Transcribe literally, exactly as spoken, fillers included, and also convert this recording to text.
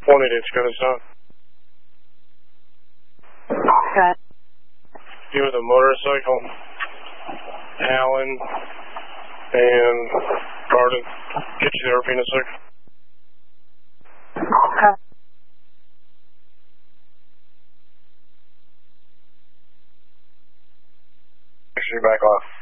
one eight eight, Scotty, stop. Okay. You with a motorcycle, Alan, and Garden. Get you there, Phoenix six. Okay. Make sure you're back off.